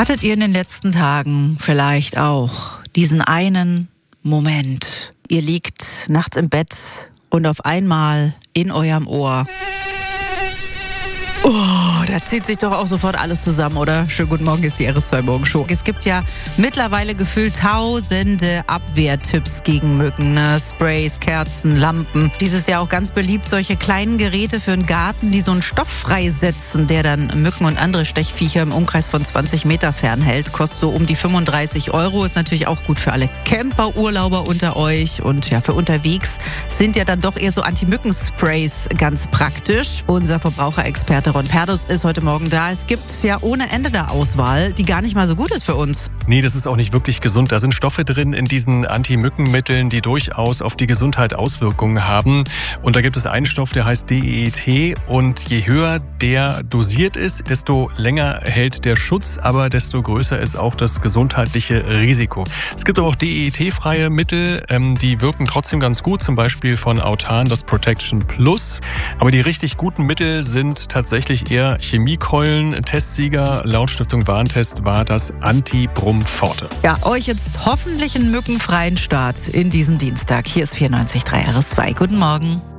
Hattet ihr in den letzten Tagen vielleicht auch diesen einen Moment? Ihr liegt nachts im Bett und auf einmal in eurem Ohr: oh, da zieht sich doch auch sofort alles zusammen, oder? Schönen guten Morgen, ist die RS2 Morgenshow. Es gibt ja mittlerweile gefühlt tausende Abwehrtipps gegen Mücken, ne? Sprays, Kerzen, Lampen. Dieses Jahr auch ganz beliebt solche kleinen Geräte für einen Garten, die so einen Stoff freisetzen, der dann Mücken und andere Stechviecher im Umkreis von 20 Meter fernhält. Kostet so um die 35 €. Ist natürlich auch gut für alle Camper-Urlauber unter euch. Und ja, für unterwegs sind ja dann doch eher so Anti-Mücken-Sprays ganz praktisch. Unser Verbraucherexperte Ron Perdus ist heute Morgen da. Es gibt ja ohne Ende der Auswahl, die gar nicht mal so gut ist für uns. Nee, das ist auch nicht wirklich gesund. Da sind Stoffe drin in diesen Anti-Mückenmitteln, die durchaus auf die Gesundheit Auswirkungen haben. Und da gibt es einen Stoff, der heißt DEET. Und je höher der dosiert ist, desto länger hält der Schutz, aber desto größer ist auch das gesundheitliche Risiko. Es gibt aber auch DEET-freie Mittel, die wirken trotzdem ganz gut, zum Beispiel von Autan, das Protection Plus. Aber die richtig guten Mittel sind tatsächlich eher Chemiekeulen. Testsieger laut Stiftung Warentest war das Anti-Brumm Forte. Ja, euch jetzt hoffentlich einen mückenfreien Start in diesen Dienstag. Hier ist 94.3 RS2. Guten Morgen.